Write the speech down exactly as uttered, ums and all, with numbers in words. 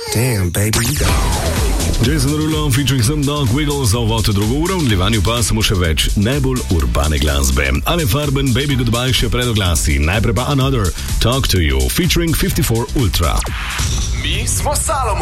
Damn, baby, you got Jason Derulo featuring Some Dog Wiggle za uvod v drugo uro, v nadaljevanju pa samo še več najbolj urbane glasbe. Ale Farben, Baby Goodbye še pred oglasi. Najprej pa Another, Talk to You, featuring fifty four Ultra. Mi smo Salomon.